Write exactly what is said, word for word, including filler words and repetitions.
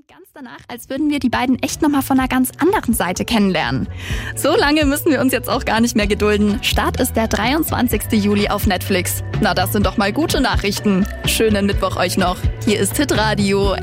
klingt ganz danach, als würden wir die beiden echt nochmal von einer ganz anderen Seite kennenlernen. So lange müssen wir uns jetzt auch gar nicht mehr gedulden. Start ist der dreiundzwanzigsten Juli auf Netflix. Na, das sind doch mal gute Nachrichten. Schönen Mittwoch euch noch. Hier ist Hitradio